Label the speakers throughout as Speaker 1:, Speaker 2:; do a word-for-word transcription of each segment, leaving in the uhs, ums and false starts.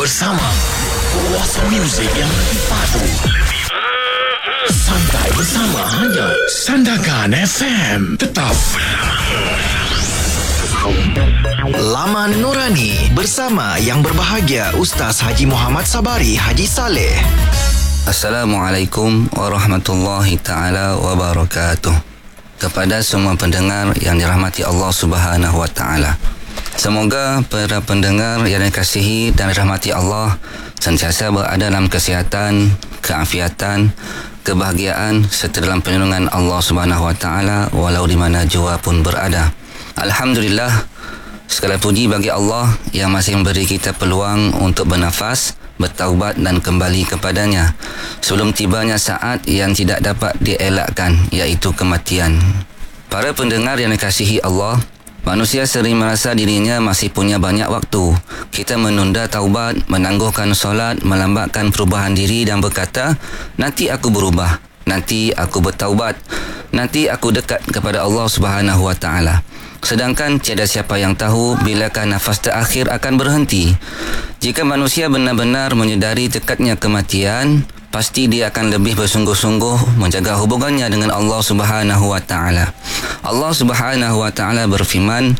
Speaker 1: bersama Kuasa Muzik yang lebih padu. Santai bersama hanya Sandakan F M. Tetap Laman Nurani bersama yang berbahagia Ustaz Haji Muhammad Sabari Haji Saleh.
Speaker 2: Assalamualaikum warahmatullahi ta'ala wabarakatuh. Kepada semua pendengar yang dirahmati Allah Subhanahu wa ta'ala, semoga para pendengar yang dikasihi dan dirahmati Allah sentiasa berada dalam kesihatan, keafiatan, kebahagiaan serta dalam perlindungan Allah Subhanahu wa ta'ala walau di mana jua pun berada. Alhamdulillah, segala puji bagi Allah yang masih memberi kita peluang untuk bernafas, bertaubat dan kembali kepadanya sebelum tibanya saat yang tidak dapat dielakkan, iaitu kematian. Para pendengar yang dikasihi Allah, manusia sering merasa dirinya masih punya banyak waktu. Kita menunda taubat, menangguhkan solat, melambatkan perubahan diri dan berkata, nanti aku berubah, nanti aku bertaubat, nanti aku dekat kepada Allah Subhanahu wa ta'ala. Sedangkan tiada siapa yang tahu bilakah nafas terakhir akan berhenti. Jika manusia benar-benar menyedari dekatnya kematian, pasti dia akan lebih bersungguh-sungguh menjaga hubungannya dengan Allah Subhanahu wa ta'ala. Allah Subhanahu wa ta'ala berfirman,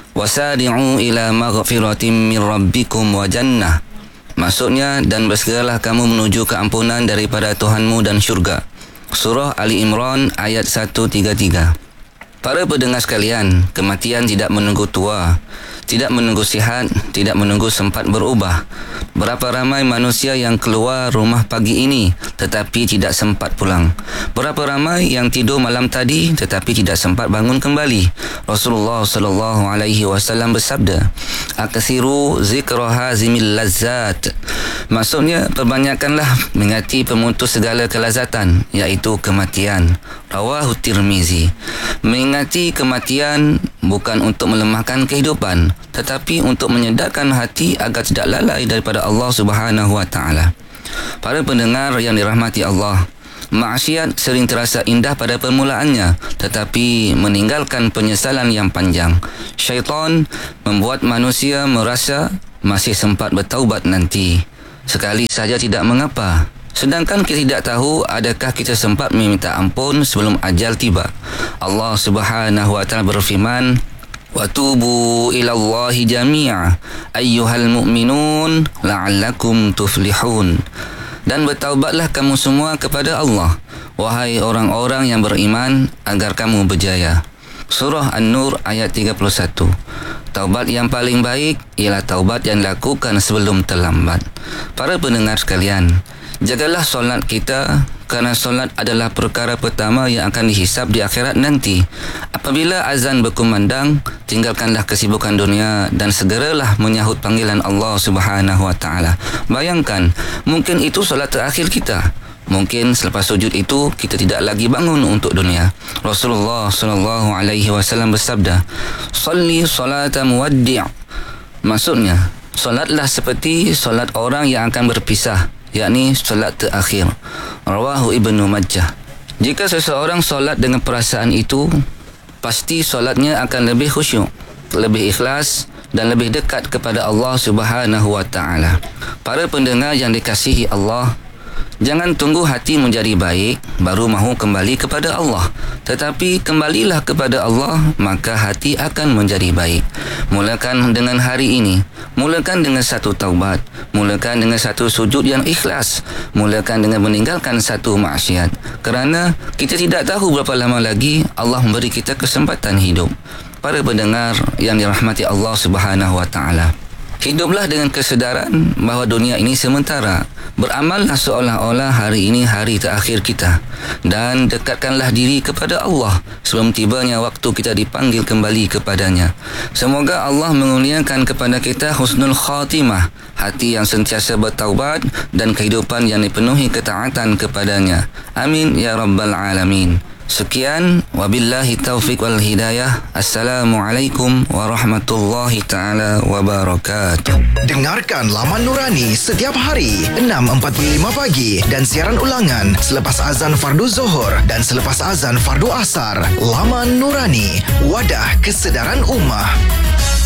Speaker 2: wasari'u ila maghfiratin min rabbikum wa jannah. Maksudnya, dan bersegeralah kamu menuju keampunan daripada Tuhanmu dan syurga. Surah Ali Imran ayat seratus tiga puluh tiga. Para pendengar sekalian, kematian tidak menunggu tua, tidak menunggu sihat, tidak menunggu sempat berubah. Berapa ramai manusia yang keluar rumah pagi ini tetapi tidak sempat pulang. Berapa ramai yang tidur malam tadi tetapi tidak sempat bangun kembali. Rasulullah sallallahu alaihi wasallam bersabda, "Aktsiru zikra hazimil lazzat." Maksudnya, perbanyakkanlah mengingati pemutus segala kelazatan, iaitu kematian. Rawahu Tirmizi. Mengingati kematian bukan untuk melemahkan kehidupan, tetapi untuk menyedarkan hati agar tidak lalai daripada Allah Subhanahu wa ta'ala. Para pendengar yang dirahmati Allah, maksiat sering terasa indah pada permulaannya, tetapi meninggalkan penyesalan yang panjang. Syaitan membuat manusia merasa masih sempat bertaubat nanti, sekali saja tidak mengapa. Sedangkan kita tidak tahu adakah kita sempat meminta ampun sebelum ajal tiba. Allah Subhanahu wa ta'ala berfirman, wa tubu ilallahi jami'a ayyuhal mu'minun la'allakum tuflihun. Dan bertaubatlah kamu semua kepada Allah, wahai orang-orang yang beriman, agar kamu berjaya. Surah An-Nur ayat tiga puluh satu. Taubat yang paling baik ialah taubat yang dilakukan sebelum terlambat. Para pendengar sekalian, jagalah solat kita, kerana solat adalah perkara pertama yang akan dihisap di akhirat nanti. Apabila azan berkumandang, tinggalkanlah kesibukan dunia dan segeralah menyahut panggilan Allah Subhanahu wa ta'ala. Bayangkan, mungkin itu solat terakhir kita. Mungkin selepas sujud itu kita tidak lagi bangun untuk dunia. Rasulullah sallallahu alaihi wasallam bersabda, "Shalli salata muwaddi'." Maksudnya, solatlah seperti solat orang yang akan berpisah, yakni solat terakhir. Rawahu Ibnu Majah. Jika seseorang solat dengan perasaan itu, pasti solatnya akan lebih khusyuk, lebih ikhlas dan lebih dekat kepada Allah Subhanahu wa ta'ala. Para pendengar yang dikasihi Allah, jangan tunggu hati menjadi baik baru mahu kembali kepada Allah. Tetapi kembalilah kepada Allah, maka hati akan menjadi baik. Mulakan dengan hari ini. Mulakan dengan satu taubat. Mulakan dengan satu sujud yang ikhlas. Mulakan dengan meninggalkan satu maksiat. Kerana kita tidak tahu berapa lama lagi Allah memberi kita kesempatan hidup. Para pendengar yang dirahmati Allah Subhanahu wa ta'ala, hiduplah dengan kesedaran bahawa dunia ini sementara. Beramallah seolah-olah hari ini hari terakhir kita. Dan dekatkanlah diri kepada Allah sebelum tibanya waktu kita dipanggil kembali kepadanya. Semoga Allah mengurniakan kepada kita husnul khatimah, hati yang sentiasa bertaubat dan kehidupan yang dipenuhi ketaatan kepadanya. Amin ya rabbal alamin. Sekian, wabillahi taufiq wal hidayah. Assalamualaikum warahmatullahi ta'ala wabarakatuh.
Speaker 1: Dengarkan Laman Nurani setiap hari enam empat puluh lima pagi dan siaran ulangan selepas azan fardu Zuhur dan selepas azan fardu Asar. Laman Nurani, wadah kesedaran ummah.